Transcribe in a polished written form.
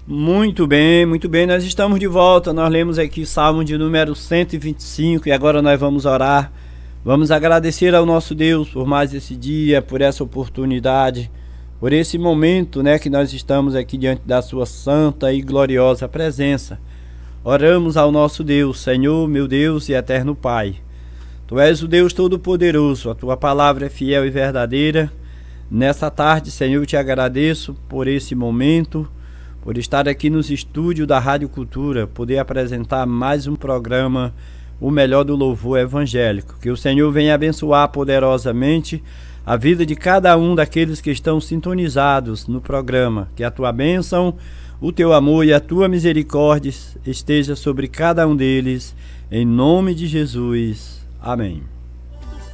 Muito bem, nós estamos de volta, nós lemos aqui Salmo de número 125 e agora nós vamos orar, vamos agradecer ao nosso Deus por mais esse dia, por essa oportunidade, por esse momento, que nós estamos aqui diante da sua santa e gloriosa presença. Oramos ao nosso Deus, Senhor, meu Deus e eterno Pai. Tu és o Deus Todo-Poderoso, a tua palavra é fiel e verdadeira. Nessa tarde, Senhor, eu te agradeço por esse momento, por estar aqui nos estúdios da Rádio Cultura, poder apresentar mais um programa, o melhor do louvor evangélico. Que o Senhor venha abençoar poderosamente a vida de cada um daqueles que estão sintonizados no programa. Que a tua bênção, o teu amor e a tua misericórdia esteja sobre cada um deles, em nome de Jesus. Amém.